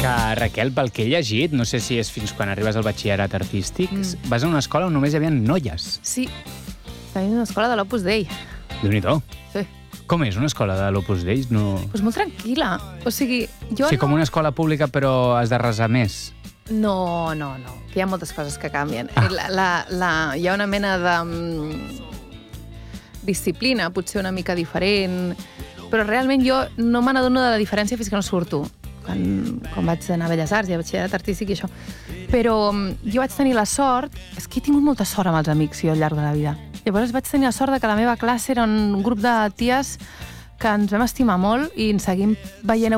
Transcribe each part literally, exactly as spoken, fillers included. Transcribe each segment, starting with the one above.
Que, Raquel, pel que he llegit, no sé si és fins quan arribes al batxillerat artístic, mm. vas a una escola on només hi havia noies. Sí, tenim una escola de l'Opus Dei. Déu-n'hi-do. Sí. Com és una escola de l'Opus Dei? No... Pues molt tranquil·la. O sigui, jo sí, no... com una escola pública, però has de resar més. No, no, no. Hi ha moltes coses que canvien. Ah. La, la, la, hi ha una mena de um, disciplina, potser una mica diferent, però realment jo no me n'adono de la diferència fins que no surto. Quan, quan vaig anar a Belles Arts i a batxillerat artístic i això. Però um, jo vaig tenir la sort... És que he tingut molta sort amb els amics jo al llarg de la vida. Llavors vaig tenir la sort de que la meva classe era un grup de ties que ens vam estimar molt i ens seguim veient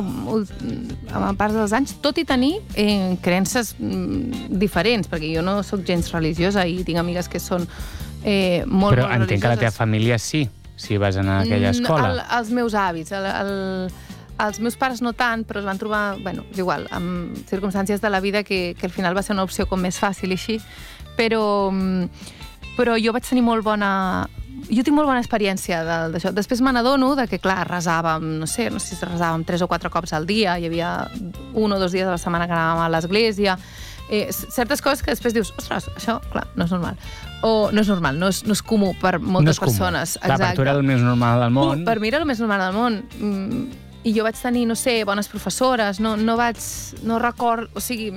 a part dels anys, tot i tenir eh, creences mm, diferents, perquè jo no sóc gens religiosa i tinc amigues que són eh, molt, Però molt religioses. entenc que la teva família sí, si vas anar a aquella escola. El, els meus avis, el, el, els meus pares no tant, però es van trobar, bueno, és igual, amb circumstàncies de la vida que, que al final va ser una opció com més fàcil i així, però, però jo vaig tenir molt bona... Jo tinc molt bona experiència d'això. Després me n'adono de que, clar, resàvem, no sé, no sé si resàvem tres o quatre cops al dia, hi havia un o dos dies a la setmana que anàvem a l'església, eh, certes coses que després dius, ostres, això, clar, no és normal. O no és normal, no és, no és comú per moltes no és persones. Clar, per tu era el més normal del món. Uh, per mi era el més normal del món. Mm, I jo vaig tenir, no sé, bones professores, no, no vaig... no record... O sigui...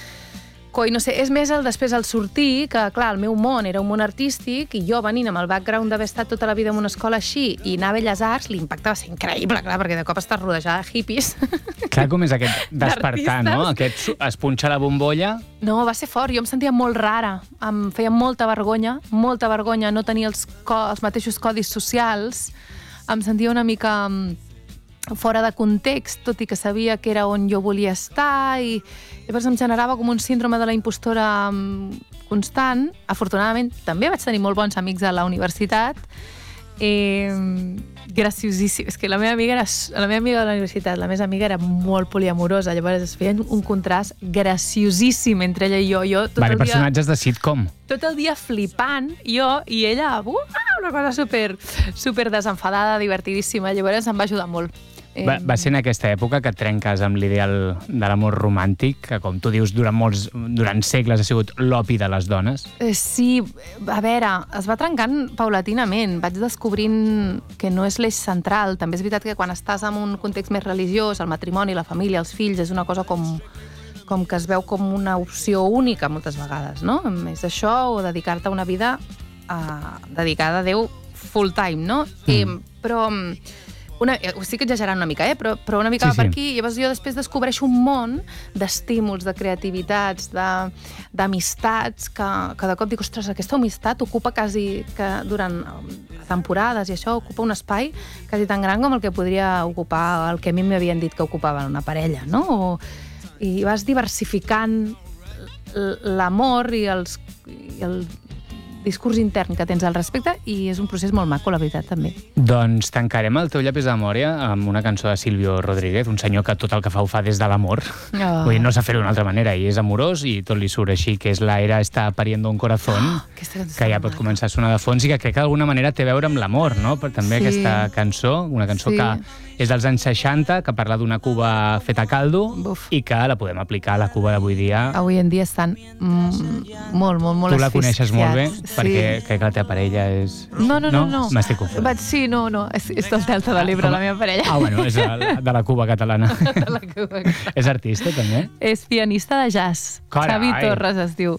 Coi, no sé, és més el després al sortir, que, clar, el meu món era un món artístic i jo venint amb el background d'haver estat tota la vida en una escola així i anar a Belles Arts, l'impacte va ser increïble, clar, perquè de cop estàs rodejada de hippies. Clar, com és aquest despertar, no? Aquest es punxa la bombolla. No, va ser fort, jo em sentia molt rara, em feia molta vergonya, molta vergonya no tenir els, co els mateixos codis socials, em sentia una mica fora de context, tot i que sabia que era on jo volia estar, i llavors em generava com un síndrome de la impostora constant. Afortunadament, també vaig tenir molt bons amics a la universitat, eh, graciosíssim. És que la meva amiga era, la meva amiga de la universitat, la més amiga, era molt poliamorosa, llavors es feien un contrast graciosíssim entre ella i jo. jo tot vale, el dia, personatges de sitcom. Tot el dia flipant, jo, i ella, uh, una cosa super, super desenfadada, divertidíssima. Llavors em va ajudar molt. Va, va ser en aquesta època que et trenques amb l'ideal de l'amor romàntic, que, com tu dius, durant, molts, durant segles ha sigut l'opi de les dones? Sí, a veure, es va trencant paulatinament. Vaig descobrint que no és l'eix central. També és veritat que quan estàs en un context més religiós, el matrimoni, la família, els fills, és una cosa com, com que es veu com una opció única moltes vegades, no? És això o dedicar-te a una vida uh, dedicada a Déu full time, no? Mm. I, però... Una, ho estic exagerant una mica, eh? però, però una mica sí, va per aquí. Sí. Llavors jo després descobreixo un món d'estímuls, de creativitats, d'amistats, que, que de cop dic, ostres, aquesta amistat ocupa quasi, que durant temporades i això, ocupa un espai quasi tan gran com el que podria ocupar el que a mi m'havien dit que ocupava una parella, no? O, i vas diversificant l'amor i, els, i el discurs intern que tens al respecte, i és un procés molt maco, la veritat, també. Doncs tancarem el teu llapis de memòria amb una cançó de Silvio Rodríguez, un senyor que tot el que fa ho fa des de l'amor. Oh. Vull dir, no sap fer-ho d'una altra manera, i és amorós i tot li surt així, que és La era está pariendo un corazón, oh, que ja pot començar a sonar de fons i que crec que d'alguna manera té a veure amb l'amor, no? Però també sí. Aquesta cançó, una cançó sí. que és dels anys seixanta, que parla d'una Cuba feta a caldo. Buf. I que la podem aplicar a la Cuba d'avui dia. Avui en dia estan mm, molt, molt, molt tu la coneixes molt bé, sí. perquè crec que la teva parella és... No, no, no. no. M'estic confondent. Sí, no, no, és, és del Delta de l'Ebre, la meva parella. Ah, bueno, és de, de la Cuba catalana. De la Cuba catalana. És artista, també? És pianista de jazz. Carai. Xavi Torres es diu.